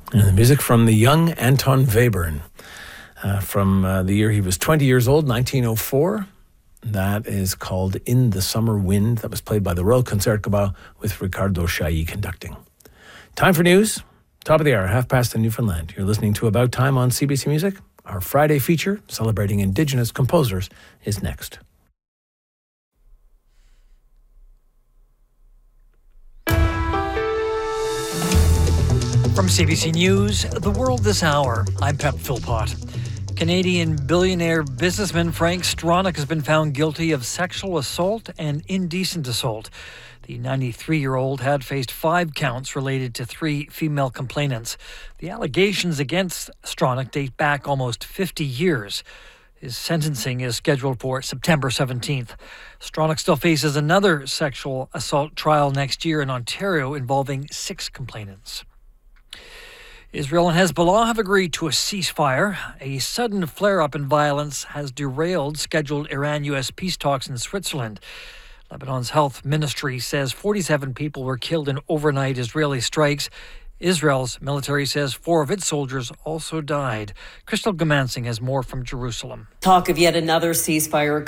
And the music from the young Anton Webern from the year he was 20 years old, 1904. That is called In the Summer Wind. That was played by the Royal Concertgebouw with Ricardo Chailly conducting. Time for news. Top of the hour, past in Newfoundland. You're listening to About Time on CBC Music. Our Friday feature, celebrating Indigenous composers, is next. From CBC News, The World This Hour, I'm Pep Philpott. Canadian billionaire businessman Frank Stronach has been found guilty of sexual assault and indecent assault. The 93-year-old had faced 5 counts related to 3 female complainants. The allegations against Stronach date back almost 50 years. His sentencing is scheduled for September 17th. Stronach still faces another sexual assault trial next year in Ontario involving 6 complainants. Israel and Hezbollah have agreed to a ceasefire. A sudden flare-up in violence has derailed scheduled Iran-U.S. peace talks in Switzerland. Lebanon's health ministry says 47 people were killed in overnight Israeli strikes. Israel's military says 4 of its soldiers also died. Crystal Gamansing has more from Jerusalem. Talk of yet another ceasefire